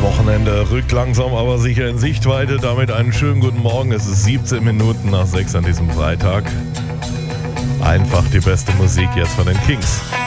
Wochenende rückt langsam aber sicher in Sichtweite. Damit einen schönen guten Morgen. Es ist 17 Minuten nach 6 an diesem Freitag. Einfach die beste Musik jetzt von den Kings.